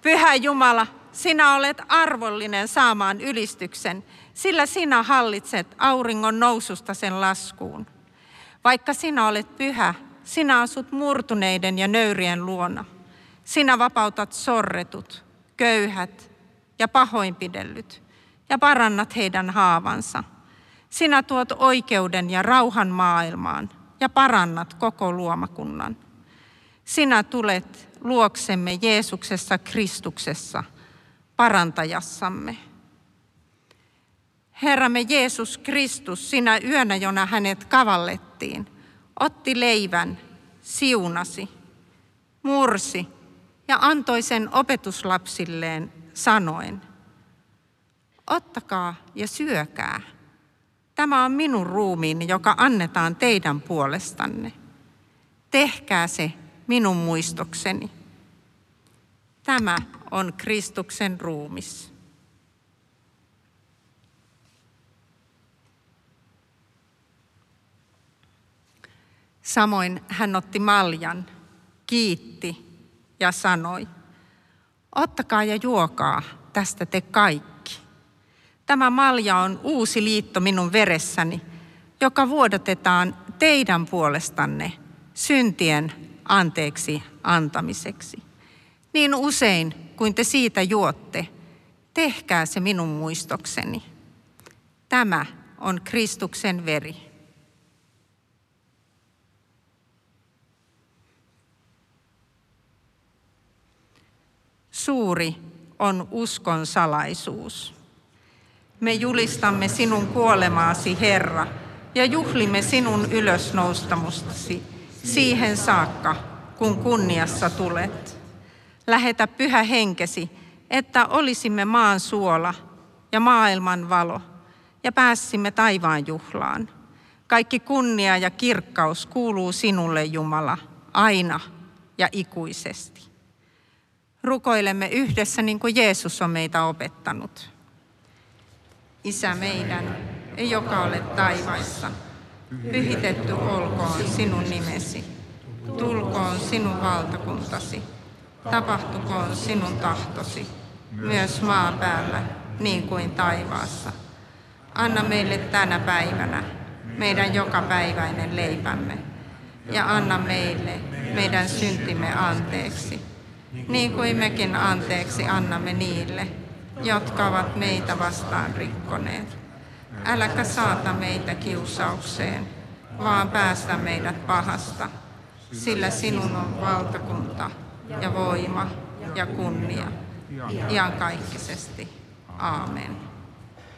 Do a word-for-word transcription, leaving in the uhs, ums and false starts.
Pyhä Jumala, sinä olet arvollinen saamaan ylistyksen, sillä sinä hallitset auringon noususta sen laskuun. Vaikka sinä olet pyhä, sinä asut murtuneiden ja nöyrien luona. Sinä vapautat sorretut, köyhät ja pahoinpidellyt ja parannat heidän haavansa. Sinä tuot oikeuden ja rauhan maailmaan ja parannat koko luomakunnan. Sinä tulet luoksemme Jeesuksessa Kristuksessa, parantajassamme. Herramme Jeesus Kristus, sinä yönä, jona hänet kavallettiin, otti leivän, siunasi, mursi ja antoi sen opetuslapsilleen sanoen: ottakaa ja syökää. Tämä on minun ruumiini, joka annetaan teidän puolestanne. Tehkää se minun muistokseni. Tämä on Kristuksen ruumis. Samoin hän otti maljan, kiitti ja sanoi: ottakaa ja juokaa tästä te kaikki. Tämä malja on uusi liitto minun veressäni, joka vuodatetaan teidän puolestanne syntien anteeksi antamiseksi. Niin usein kuin te siitä juotte, tehkää se minun muistokseni. Tämä on Kristuksen veri. Suuri on uskon salaisuus. Me julistamme sinun kuolemaasi, Herra, ja juhlimme sinun ylösnoustamustasi siihen saakka, kun kunniassa tulet. Lähetä pyhä henkesi, että olisimme maan suola ja maailman valo ja pääsimme taivaan juhlaan. Kaikki kunnia ja kirkkaus kuuluu sinulle, Jumala, aina ja ikuisesti. Rukoilemme yhdessä niin kuin Jeesus on meitä opettanut. Isä meidän, joka olet taivaissa, pyhitetty olkoon sinun nimesi. Tulkoon sinun valtakuntasi. Tapahtukoon sinun tahtosi, myös maan päällä, niin kuin taivaassa. Anna meille tänä päivänä meidän jokapäiväinen leipämme, ja anna meille meidän syntimme anteeksi, niin kuin mekin anteeksi annamme niille, jotka ovat meitä vastaan rikkoneet. Äläkä saata meitä kiusaukseen, vaan päästä meidät pahasta, sillä sinun on valtakunta ja voima ja kunnia iankaikkisesti. Aamen.